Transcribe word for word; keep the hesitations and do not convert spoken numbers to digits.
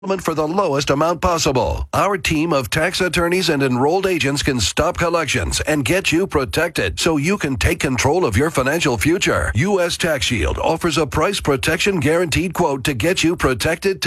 for the lowest amount possible. Our team of tax attorneys and enrolled agents can stop collections and get you protected so you can take control of your financial future. U S Tax Shield offers a price protection guaranteed quote to get you protected